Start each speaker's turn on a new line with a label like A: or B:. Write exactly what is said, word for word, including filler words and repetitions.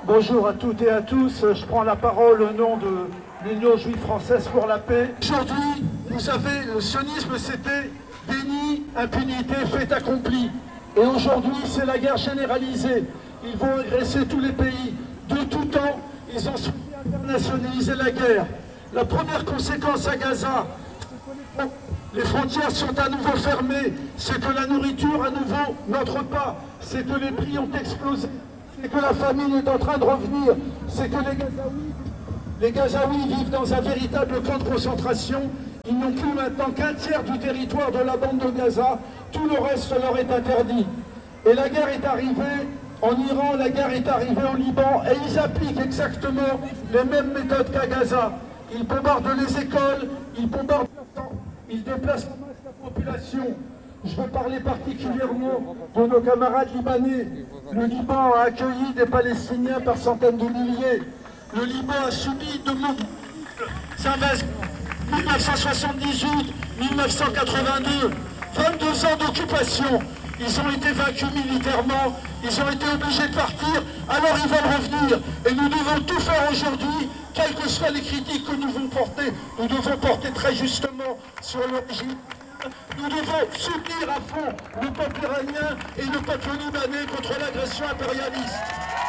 A: Bonjour à toutes et à tous, je prends la parole au nom de l'Union juive française pour la paix. Aujourd'hui, vous savez, le sionisme c'était déni, impunité, fait accompli. Et aujourd'hui, c'est la guerre généralisée. Ils vont agresser tous les pays. De tout temps, ils ont souhaité internationaliser la guerre. La première conséquence à Gaza, les frontières sont à nouveau fermées, c'est que la nourriture à nouveau n'entre pas, c'est que les prix ont explosé, c'est que la famine est en train de revenir, c'est que les Gazaouis, les Gazaouis vivent dans un véritable camp de concentration. Ils n'ont plus maintenant qu'un tiers du territoire de la bande de Gaza, tout le reste leur est interdit. Et la guerre est arrivée en Iran, la guerre est arrivée au Liban, et ils appliquent exactement les mêmes méthodes qu'à Gaza. Ils bombardent les écoles, ils bombardent, ils déplacent la population. Je veux parler particulièrement de nos camarades libanais. Le Liban a accueilli des Palestiniens par centaines de milliers. Le Liban a subi de multiples invasions. mille neuf cent soixante-dix-huit, mille neuf cent quatre-vingt-deux, vingt-deux ans d'occupation. Ils ont été vaincus militairement, ils ont été obligés de partir, alors ils veulent revenir. Et nous devons tout faire aujourd'hui, quelles que soient les critiques que nous devons porter, nous devons porter très justement sur le régime. Nous devons soutenir à fond le peuple iranien et le peuple libanais contre l'agression impérialiste.